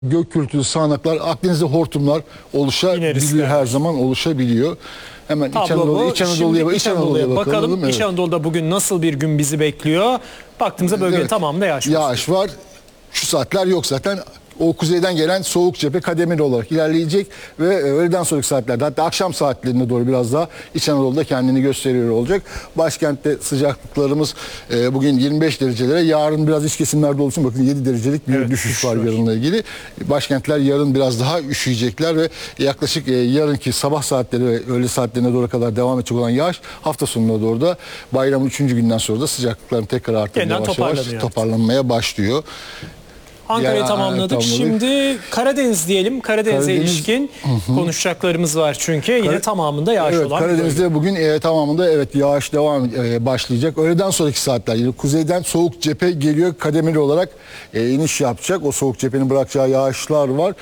Gök gürültülü sağanaklar, Akdeniz'de hortumlar oluşabiliyor, her zaman oluşabiliyor. Hemen İç Anadolu'ya bakalım. Bakalım Evet. İç Anadolu'da bugün nasıl bir gün bizi bekliyor? Baktığımızda bölgenin tamamında yağış var. Yağış var. Şu saatler yok zaten. O kuzeyden gelen soğuk cephe kademeli olarak ilerleyecek ve öğleden sonraki saatlerde, hatta akşam saatlerine doğru biraz daha İç Anadolu'da kendini gösteriyor olacak. Başkentte sıcaklıklarımız bugün 25 derecelere, yarın biraz iç kesimlerde olsun. Bakın 7 derecelik bir düşüş var yarınla ilgili. Başkentler yarın biraz daha üşüyecekler ve yaklaşık yarınki sabah saatleri ve öğle saatlerine doğru kadar devam edecek olan yağış hafta sonuna doğru da bayramın 3. günden sonra da sıcaklıkların tekrar artıp yavaş yavaş toparlanmaya başlıyor. Ankara'yı tamamladık. Şimdi Karadeniz diyelim. Karadeniz'e ilişkin konuşacaklarımız var çünkü yine tamamında yağış olan. Karadeniz'de bugün tamamında yağış başlayacak. Öğleden sonraki saatler yine kuzeyden soğuk cephe geliyor. Kademeli olarak iniş yapacak. O soğuk cephenin bırakacağı yağışlar var.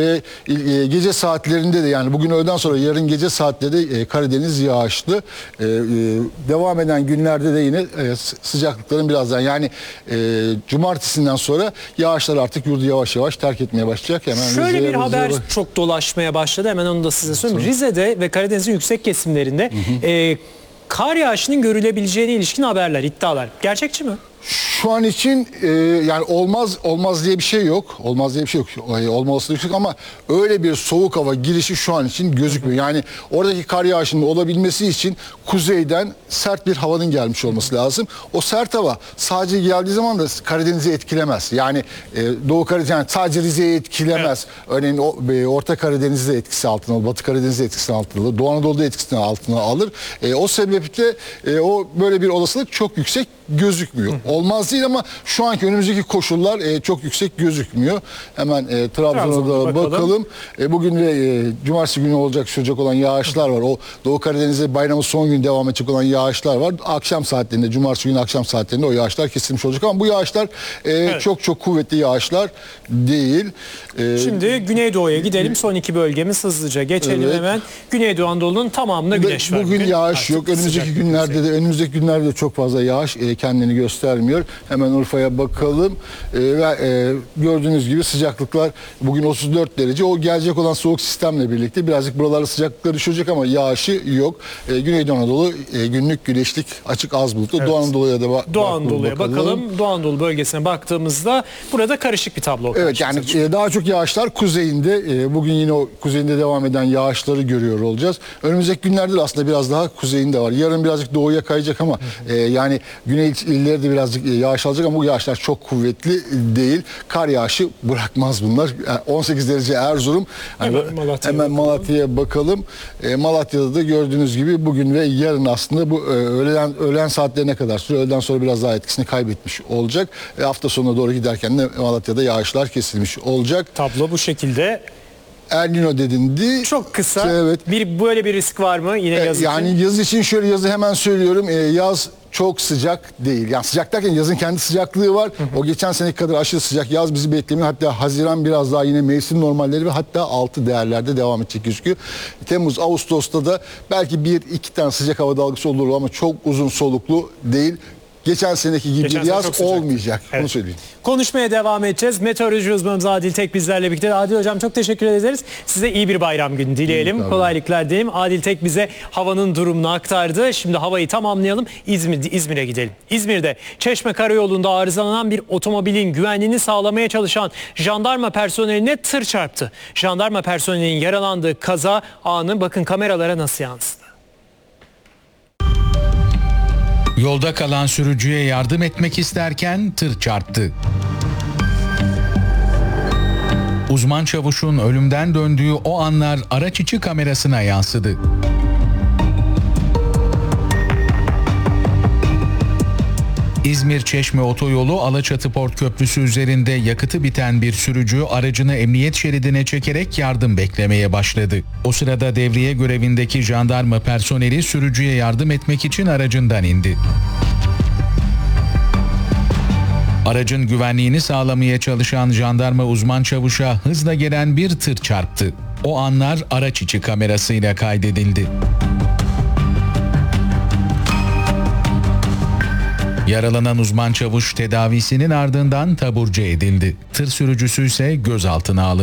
Gece saatlerinde de, yani bugün öğleden sonra yarın gece saatlerinde Karadeniz yağışlı. Devam eden günlerde de yine sıcaklıkların birazdan, yani cumartesinden sonra yağışlar artık yurdu yavaş yavaş terk etmeye başlayacak. Hemen şöyle bir haber çok dolaşmaya başladı. Hemen onu da size söyleyeyim. Rize'de ve Karadeniz'in yüksek kesimlerinde kar yağışının görülebileceğine ilişkin haberler, iddialar. Gerçekçi mi? Şu an için yani olmaz diye bir şey yok. Olmaz diye bir şey yok. Olma olasılığı yüksek ama öyle bir soğuk hava girişi şu an için gözükmüyor. Yani oradaki kar yağışının olabilmesi için kuzeyden sert bir havanın gelmiş olması lazım. O sert hava sadece geldiği zaman da Karadeniz'i etkilemez. Yani Doğu Karadeniz, yani sadece Rize'yi etkilemez. Evet. Örneğin Orta Karadeniz'de etkisi altına alır, Batı Karadeniz'de etkisi altına alır, Doğu Anadolu'da etkisini altına alır. O sebeple o böyle bir olasılık çok yüksek gözükmüyor. Olmaz değil ama şu anki önümüzdeki koşullar çok yüksek gözükmüyor. Hemen Trabzon'a da bakalım. Bugün ve cumartesi günü sürecek olan yağışlar var. O Doğu Karadeniz'de bayramın son günü devam edecek olan yağışlar var. Akşam saatlerinde, cumartesi günü akşam saatlerinde o yağışlar kesilmiş olacak ama bu yağışlar çok kuvvetli yağışlar değil. Şimdi Güneydoğu'ya gidelim. Son iki bölgemiz hızlıca geçelim hemen. Güneydoğu Anadolu'nun tamamında güneş var. Bugün yağış yok. Önümüzdeki günlerde de çok fazla yağış kendini göstermiyor. Hemen Urfa'ya bakalım. Gördüğünüz gibi sıcaklıklar bugün 34 derece. O gelecek olan soğuk sistemle birlikte birazcık buralarda sıcaklıklar düşecek ama yağışı yok. Güneydoğu Anadolu günlük güneşlik, açık, az bulutlu. Evet. Doğu Anadolu'ya bakalım. Doğu Anadolu bölgesine baktığımızda burada karışık bir tablo. Evet, yani daha çok yağışlar kuzeyinde. Bugün yine o kuzeyinde devam eden yağışları görüyor olacağız. Önümüzdeki günlerde de aslında biraz daha kuzeyinde var. Yarın birazcık doğuya kayacak ama yani güney illeri de birazcık yağış alacak ama bu yağışlar çok kuvvetli değil. Kar yağışı bırakmaz bunlar. 18 derece Erzurum. Hemen Malatya'ya bakalım. Malatya'da da gördüğünüz gibi bugün ve yarın aslında bu öğlen saatlerine kadar sürüyor. Öğleden sonra biraz daha etkisini kaybetmiş olacak. Hafta sonuna doğru giderken de Malatya'da yağışlar kesilmiş olacak. Tablo bu şekilde. El Niño dedindi. Çok kısa. Evet. Böyle bir risk var mı yine yaz için? Yani yaz için şöyle, yazı hemen söylüyorum. Yaz çok sıcak değil. Yani sıcak derken yazın kendi sıcaklığı var. O geçen seneki kadar aşırı sıcak yaz bizi beklemiyor. Hatta Haziran biraz daha yine mevsim normalleri ve hatta altı değerlerde devam edecek gözüküyor. Temmuz, Ağustos'ta da belki 1-2 tane sıcak hava dalgası olur ama çok uzun soluklu değil. Geçen seneki gibi bir yaz olmayacak. Evet. Onu söyleyeyim. Konuşmaya devam edeceğiz. Meteoroloji uzmanımız Adil Tek bizlerle birlikte. Adil Hocam çok teşekkür ederiz. Size iyi bir bayram günü dileyelim. Kolaylıklar dileyelim. Adil Tek bize havanın durumunu aktardı. Şimdi havayı tamamlayalım. İzmir'e gidelim. İzmir'de Çeşme Karayolu'nda arızalanan bir otomobilin güvenliğini sağlamaya çalışan jandarma personeline tır çarptı. Jandarma personelinin yaralandığı kaza anı bakın kameralara nasıl yansıdı. Yolda kalan sürücüye yardım etmek isterken tır çarptı. Uzman çavuşun ölümden döndüğü o anlar araç içi kamerasına yansıdı. İzmir-Çeşme otoyolu Alaçatı-Port Köprüsü üzerinde yakıtı biten bir sürücü aracını emniyet şeridine çekerek yardım beklemeye başladı. O sırada devriye görevindeki jandarma personeli sürücüye yardım etmek için aracından indi. Aracın güvenliğini sağlamaya çalışan jandarma uzman çavuşa hızla gelen bir tır çarptı. O anlar araç içi kamerasıyla kaydedildi. Yaralanan uzman çavuş tedavisinin ardından taburcu edildi. Tır sürücüsü ise gözaltına alındı.